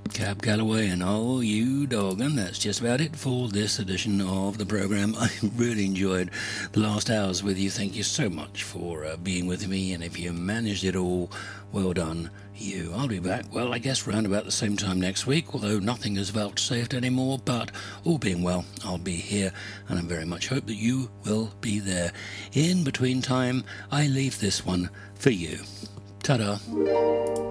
Cab Calloway and Oh You Dog, and that's just about it for this edition of the program. I really enjoyed the last hours with you. Thank you so much for being with me, and if you managed it all, well done you. I'll be back, well, I guess round about the same time next week, although nothing is vouchsafed anymore, but all being well, I'll be here, and I very much hope that you will be there. In between time, I leave this one for you. Ta-da.